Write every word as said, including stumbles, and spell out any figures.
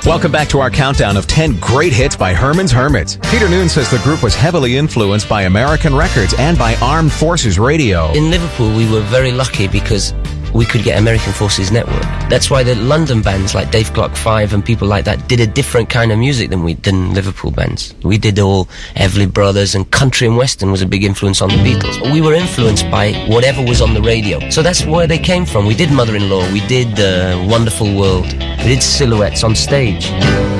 Welcome back to our countdown of ten great hits by Herman's Hermits. Peter Noon says the group was heavily influenced by American records and by Armed Forces Radio. In Liverpool, we were very lucky because we could get American Forces Network. That's why the London bands like Dave Clark Five and people like that did a different kind of music than we did in Liverpool bands. We did all Everly Brothers, and country and western was a big influence on the Beatles. We were influenced by whatever was on the radio. So that's where they came from. We did Mother-in-Law, we did uh, Wonderful World, we did Silhouettes on stage.